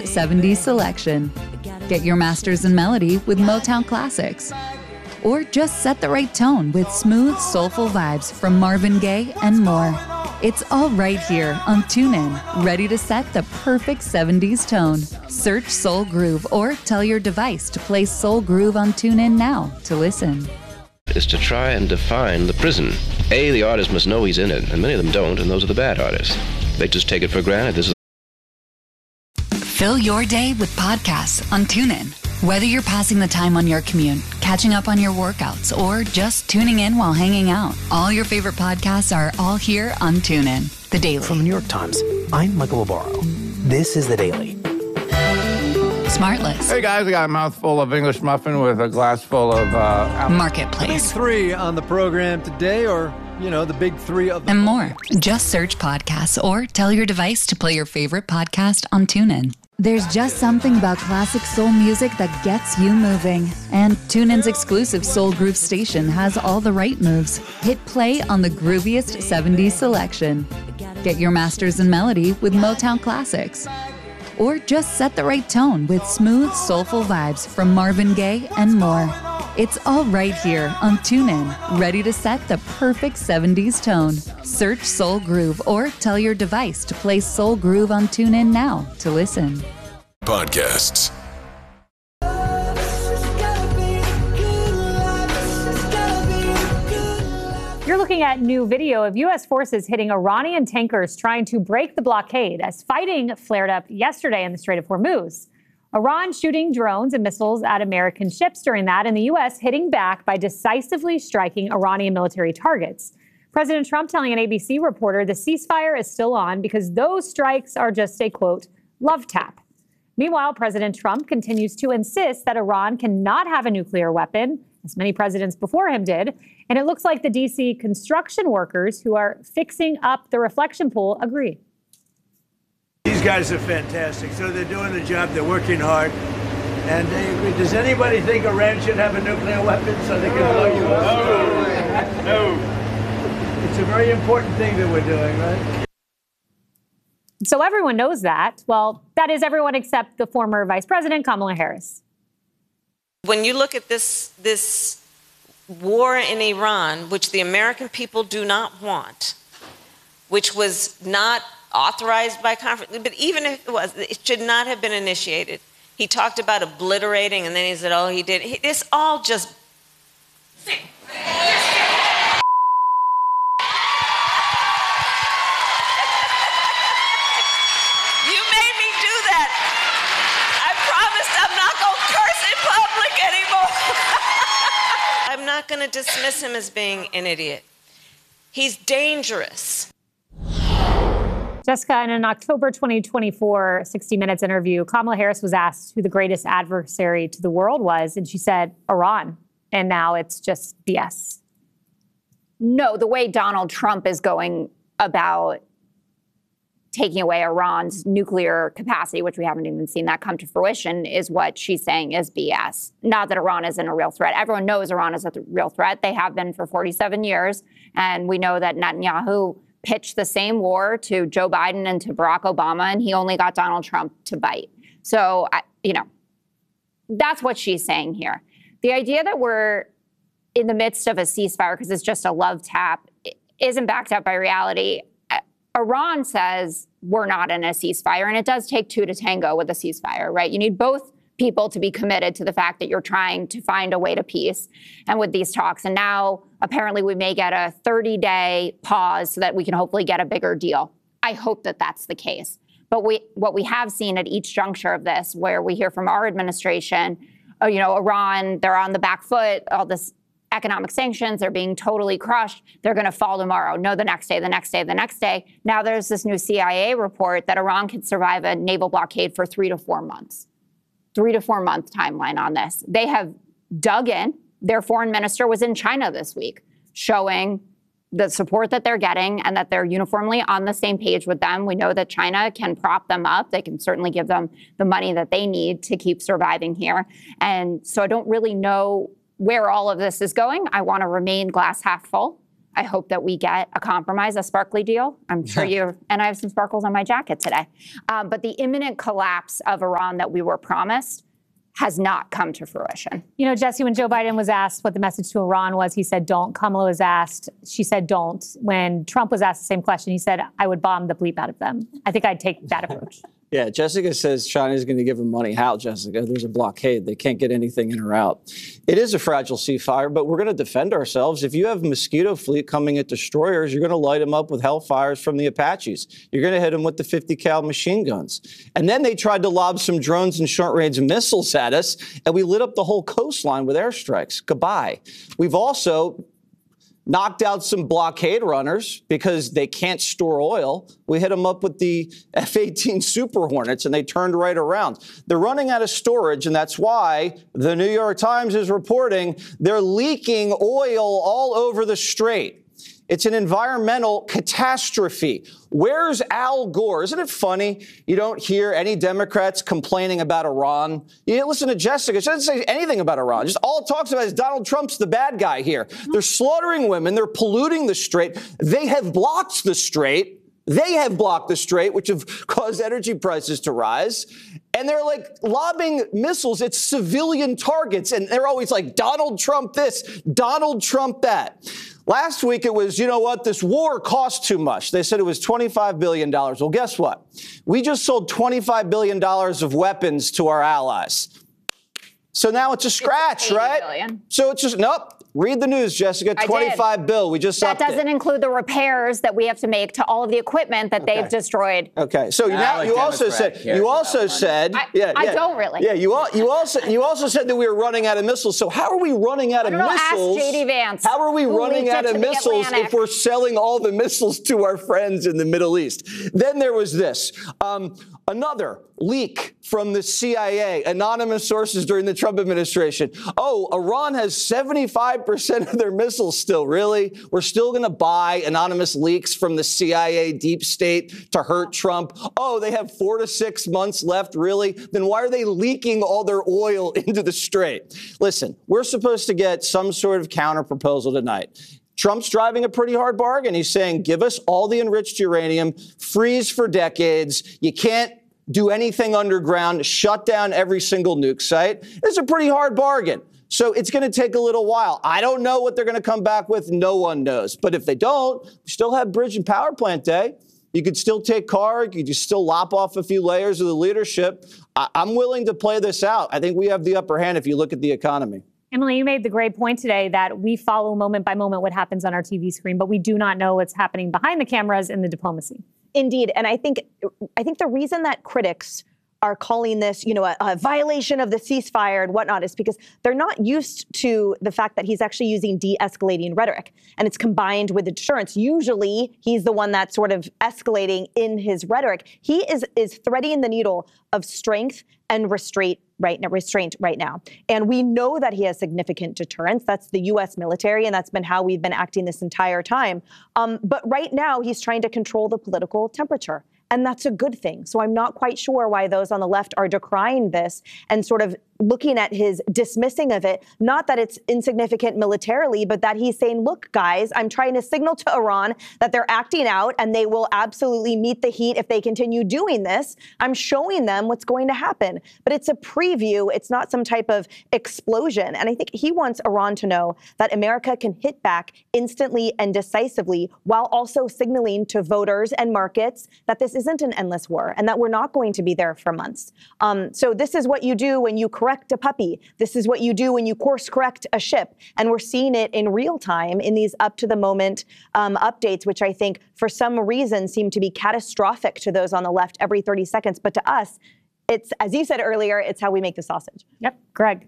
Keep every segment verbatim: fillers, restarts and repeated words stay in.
seventies selection. Get your masters in melody with Motown classics. Or just set the right tone with smooth, soulful vibes from Marvin Gaye and more. It's all right here on TuneIn, ready to set the perfect seventies tone. Search Soul Groove or tell your device to play Soul Groove on TuneIn now to listen. Is to try and define the prison. A, the artist must know he's in it, and many of them don't, and those are the bad artists. They just take it for granted. This is Fill your day with podcasts on TuneIn. Whether you're passing the time on your commute, catching up on your workouts, or just tuning in while hanging out, all your favorite podcasts are all here on TuneIn. The Daily. From the New York Times, I'm Michael Barbaro. This is The Daily. Smartless. Hey guys, I got a mouthful of English muffin with a glass full of uh, Marketplace. Big three on the program today, or, you know, the big three of the and more. Just search podcasts or tell your device to play your favorite podcast on TuneIn. There's just something about classic soul music that gets you moving. And TuneIn's exclusive Soul Groove station has all the right moves. Hit play on the grooviest seventies selection. Get your masters in melody with Motown classics. Or just set the right tone with smooth, soulful vibes from Marvin Gaye and more. It's all right here on TuneIn, ready to set the perfect seventies tone. Search Soul Groove or tell your device to play Soul Groove on TuneIn now to listen. Podcasts. You're looking at new video of U S forces hitting Iranian tankers trying to break the blockade as fighting flared up yesterday in the Strait of Hormuz. Iran shooting drones and missiles at American ships during that, and the U S hitting back by decisively striking Iranian military targets. President Trump telling an A B C reporter the ceasefire is still on because those strikes are just a, quote, love tap. Meanwhile, President Trump continues to insist that Iran cannot have a nuclear weapon, as many presidents before him did. And it looks like the D C construction workers who are fixing up the reflection pool agree. These guys are fantastic. So they're doing the job. They're working hard. And they agree. Does anybody think Iran should have a nuclear weapon so they can blow you up? No. No. It's a very important thing that we're doing, right? So everyone knows that. Well, that is everyone except the former Vice President Kamala Harris. When you look at this, this war in Iran, which the American people do not want, which was not authorized by conference, but even if it was, it should not have been initiated. He talked about obliterating, and then he said, oh, he did. It's all just... I'm not going to dismiss him as being an idiot. He's dangerous. Jessica, in an October twenty twenty-four sixty minutes interview, Kamala Harris was asked who the greatest adversary to the world was, and she said Iran. And now it's just B S. No, the way Donald Trump is going about taking away Iran's nuclear capacity, which we haven't even seen that come to fruition, is what she's saying is B S. Not that Iran isn't a real threat. Everyone knows Iran is a th- real threat. They have been for forty-seven years. And we know that Netanyahu pitched the same war to Joe Biden and to Barack Obama, and he only got Donald Trump to bite. So, I, you know, that's what she's saying here. The idea that we're in the midst of a ceasefire because it's just a love tap isn't backed up by reality. Iran says we're not in a ceasefire, and it does take two to tango with a ceasefire, right? You need both people to be committed to the fact that you're trying to find a way to peace and with these talks. And now apparently we may get a thirty-day pause so that we can hopefully get a bigger deal. I hope that that's the case. But we, what we have seen at each juncture of this, where we hear from our administration, oh, you know, Iran, they're on the back foot, all this economic sanctions, they're being totally crushed. They're going to fall tomorrow. No, the next day, the next day, the next day. Now there's this new C I A report that Iran could survive a naval blockade for three to four months. Three to four month timeline on this. They have dug in. Their foreign minister was in China this week, showing the support that they're getting and that they're uniformly on the same page with them. We know that China can prop them up. They can certainly give them the money that they need to keep surviving here. And so I don't really know where all of this is going. I want to remain glass half full. I hope that we get a compromise, a sparkly deal. I'm sure you, and I have some sparkles on my jacket today. Um, but the imminent collapse of Iran that we were promised has not come to fruition. You know, Jesse, when Joe Biden was asked what the message to Iran was, he said, don't. Kamala was asked, she said, don't. When Trump was asked the same question, he said, I would bomb the bleep out of them. I think I'd take that approach. Yeah, Jessica says China's going to give them money. How, Jessica? There's a blockade. They can't get anything in or out. It is a fragile ceasefire, but we're going to defend ourselves. If you have Mosquito fleet coming at destroyers, you're going to light them up with Hellfires from the Apaches. You're going to hit them with the fifty cal machine guns. And then they tried to lob some drones and short-range missiles at us, and we lit up the whole coastline with airstrikes. Goodbye. We've also knocked out some blockade runners because they can't store oil. We hit them up with the F eighteen Super Hornets, and they turned right around. They're running out of storage, and that's why the New York Times is reporting they're leaking oil all over the strait. It's an environmental catastrophe. Where's Al Gore? Isn't it funny? You don't hear any Democrats complaining about Iran. You didn't listen to Jessica. She doesn't say anything about Iran. Just all it talks about is Donald Trump's the bad guy here. They're slaughtering women. They're polluting the strait. They have blocked the strait. They have blocked the strait, which have caused energy prices to rise. And they're like lobbing missiles at civilian targets. And they're always like, Donald Trump this, Donald Trump that. Last week, it was, you know what, this war cost too much. They said it was twenty-five billion dollars. Well, guess what? We just sold twenty-five billion dollars of weapons to our allies. So now it's a scratch, it's right? Billion. So it's just, nope. Read the news, Jessica. twenty-five bill. We just That upped doesn't it. include the repairs that we have to make to all of the equipment that Okay. they've destroyed. Okay, so now like you also Democrat said cares you also about said I- yeah, I yeah. don't really. Yeah, you al- you also you also said that we were running out of missiles. So how are we running out of I don't know, ask missiles? J D Vance, How are we who running leaked out it of to the missiles Atlantic. if we're selling all the missiles to our friends in the Middle East? Then there was this. Um, Another leak from the C I A, anonymous sources during the Trump administration. Oh, Iran has seventy-five percent of their missiles still. Really? We're still going to buy anonymous leaks from the C I A deep state to hurt Trump? Oh, they have four to six months left. Really? Then why are they leaking all their oil into the strait? Listen, we're supposed to get some sort of counter proposal tonight. Trump's driving a pretty hard bargain. He's saying, give us all the enriched uranium, freeze for decades. You can't do anything underground, shut down every single nuke site. It's a pretty hard bargain. So it's going to take a little while. I don't know what they're going to come back with. No one knows. But if they don't, we still have Bridge and Power Plant Day. You could still take Carr. You could still lop off a few layers of the leadership. I- I'm willing to play this out. I think we have the upper hand if you look at the economy. Emily, you made the great point today that we follow moment by moment what happens on our T V screen, but we do not know what's happening behind the cameras in the diplomacy. Indeed. And I think I think the reason that critics are calling this, you know, a, a violation of the ceasefire and whatnot is because they're not used to the fact that he's actually using de-escalating rhetoric and it's combined with deterrence. Usually he's the one that's sort of escalating in his rhetoric. He is is threading the needle of strength and restraint right now, restraint right now. And we know that he has significant deterrence. That's the U S military, and that's been how we've been acting this entire time. Um, but right now, he's trying to control the political temperature. And that's a good thing. So I'm not quite sure why those on the left are decrying this and sort of looking at his dismissing of it. Not that it's insignificant militarily, but that he's saying, look, guys, I'm trying to signal to Iran that they're acting out and they will absolutely meet the heat if they continue doing this. I'm showing them what's going to happen. But it's a preview. It's not some type of explosion. And I think he wants Iran to know that America can hit back instantly and decisively while also signaling to voters and markets that this isn't an endless war and that we're not going to be there for months. Um, so this is what you do when you correct a puppy. This is what you do when you course correct a ship. And we're seeing it in real time in these up to the moment um, updates, which I think for some reason seem to be catastrophic to those on the left every thirty seconds. But to us, it's, as you said earlier, it's how we make the sausage. Yep. Greg.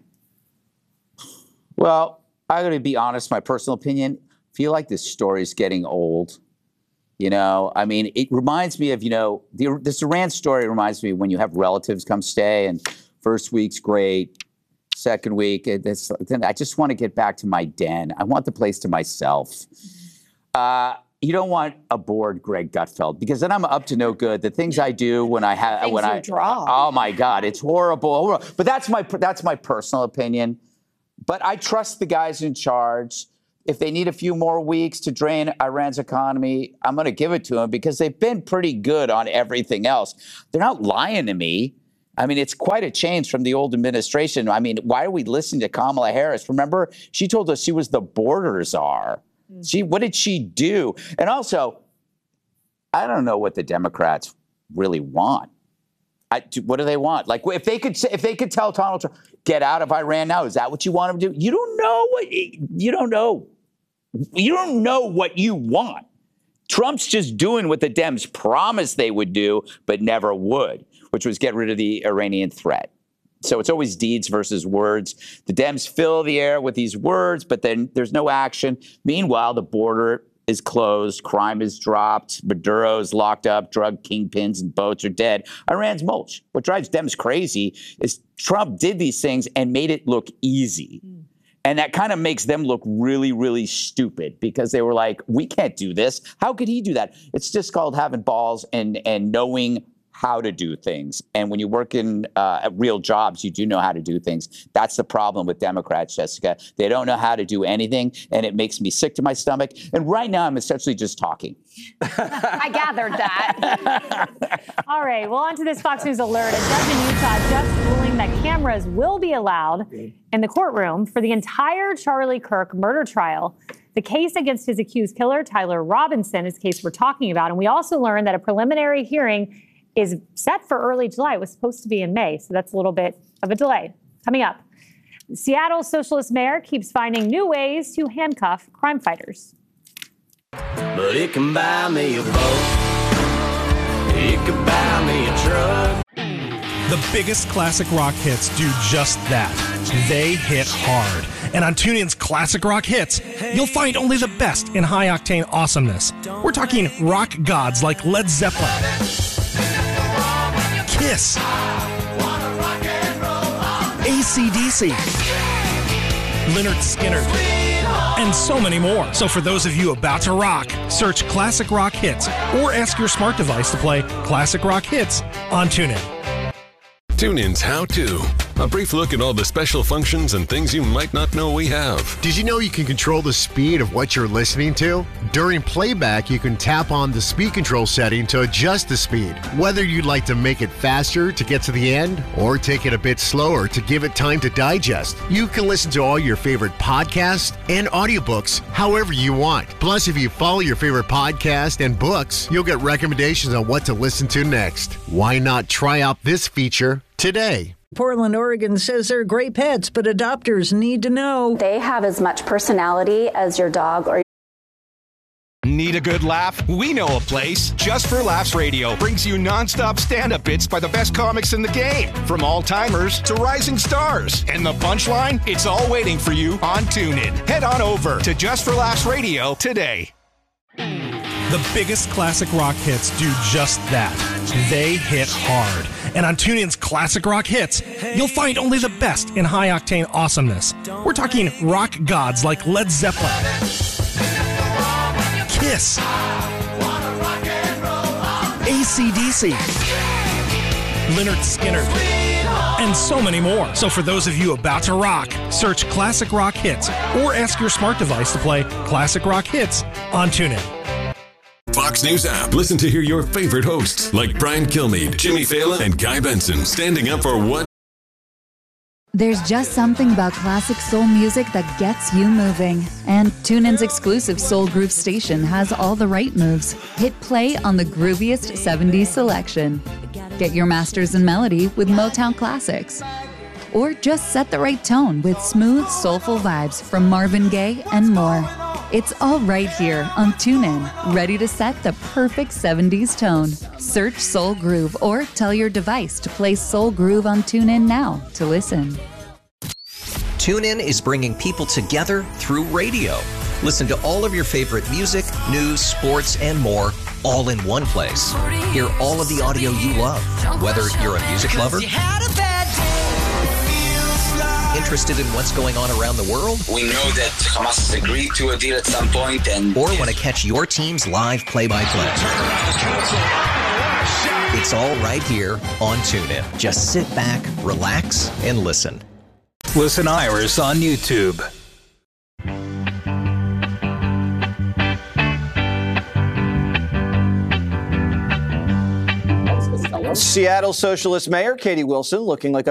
Well, I'm going to be honest, my personal opinion, I feel like this story is getting old. You know, I mean, it reminds me of, you know, the, this Iran story reminds me when you have relatives come stay and first week's great, second week, it's, then I just want to get back to my den. I want the place to myself. Uh, you don't want a bored Greg Gutfeld because then I'm up to no good. The things I do when I have, when you I draw. Oh my God, it's horrible. But that's my that's my personal opinion. But I trust the guys in charge. if they need a few more weeks to drain Iran's economy, I'm going to give it to them because they've been pretty good on everything else. They're not lying to me. I mean, it's quite a change from the old administration. I mean, why are we listening to Kamala Harris? Remember, she told us she was the border czar. Mm. She, what did she do? And also, I don't know what the Democrats really want. I, what do they want? Like, if they could, if they could tell Donald Trump, get out of Iran now, is that what you want him to do? You don't know what you don't know. You don't know what you want. Trump's just doing what the Dems promised they would do, but never would, which was get rid of the Iranian threat. So it's always deeds versus words. The Dems fill the air with these words, but then there's no action. Meanwhile, the border is closed, crime is dropped, Maduro's locked up, drug kingpins and boats are dead. Iran's mulch. What drives Dems crazy is Trump did these things and made it look easy. Mm. And that kind of makes them look really, really stupid because they were like, we can't do this. How could he do that? It's just called having balls and, and knowing how to do things. And when you work in uh, real jobs, you do know how to do things. That's the problem with Democrats, Jessica. They don't know how to do anything, and it makes me sick to my stomach. And right now, I'm essentially just talking. I gathered that. All right, well, on to this Fox News alert. A judge in Utah just ruling that cameras will be allowed in the courtroom for the entire Charlie Kirk murder trial. The case against his accused killer, Tyler Robinson, is the case we're talking about. And we also learned that a preliminary hearing is set for early July. It was supposed to be in May, so that's a little bit of a delay. Coming up, Seattle's socialist mayor keeps finding new ways to handcuff crime fighters. But it can buy me a boat. It can buy me a truck. The biggest classic rock hits do just that. They hit hard. And on TuneIn's Classic Rock Hits, you'll find only the best in high-octane awesomeness. We're talking rock gods like Led Zeppelin, Kiss, A C D C, Lynyrd Skynyrd, and so many more. So for those of you about to rock, search Classic Rock Hits or ask your smart device to play Classic Rock Hits on TuneIn. TuneIn's How To. A brief look at all the special functions and things you might not know we have. Did you know you can control the speed of what you're listening to? During playback, you can tap on the speed control setting to adjust the speed. Whether you'd like to make it faster to get to the end or take it a bit slower to give it time to digest, you can listen to all your favorite podcasts and audiobooks however you want. Plus, if you follow your favorite podcast and books, you'll get recommendations on what to listen to next. Why not try out this feature today? Portland, Oregon says they're great pets, but adopters need to know. They have as much personality as your dog or Need a good laugh? We know a place. Just for Laughs Radio brings you nonstop stand-up bits by the best comics in the game, from all-timers to rising stars. And the punchline? It's all waiting for you on TuneIn. Head on over to Just for Laughs Radio today. The biggest classic rock hits do just that. They hit hard. And on TuneIn's Classic Rock Hits, you'll find only the best in high-octane awesomeness. We're talking rock gods like Led Zeppelin, Kiss, A C D C, Lynyrd Skynyrd, and so many more. So for those of you about to rock, search Classic Rock Hits or ask your smart device to play Classic Rock Hits on TuneIn. Fox News app. Listen to hear your favorite hosts like Brian Kilmeade, Jimmy Fallon, and Guy Benson standing up for what? There's just something about classic soul music that gets you moving. And TuneIn's exclusive Soul Groove station has all the right moves. Hit play on the grooviest seventies selection. Get your masters in melody with Motown classics. Or just set the right tone with smooth, soulful vibes from Marvin Gaye and more. It's all right here on TuneIn, ready to set the perfect seventies tone. Search Soul Groove or tell your device to play Soul Groove on TuneIn now to listen. TuneIn is bringing people together through radio. Listen to all of your favorite music, news, sports, and more, all in one place. Hear all of the audio you love, whether you're a music lover, interested in what's going on around the world? We know that Hamas has agreed to a deal at some point, and or want to catch your team's live play-by-play. It's all right here on TuneIn. Just sit back, relax, and listen. Listen Iris on YouTube. Seattle Socialist Mayor Katie Wilson looking like